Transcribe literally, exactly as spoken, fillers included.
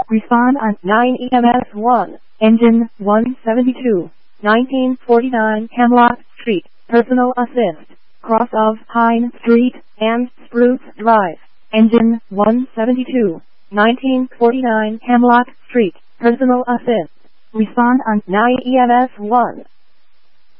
Respond on nine E M S one, engine one seventy-two, nineteen forty-nine Hemlock Street, personal assist, cross of Pine Street and Spruce Drive, engine one seventy-two, nineteen forty-nine Hemlock Street, personal assist. Respond on nine E M S one.